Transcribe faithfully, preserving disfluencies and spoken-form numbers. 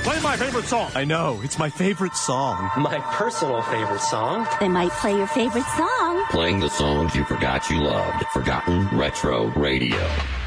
Play my favorite song. I know, it's my favorite song. My personal favorite song. They might play your favorite song. Playing the songs you forgot you loved. Forgotten Retro Radio.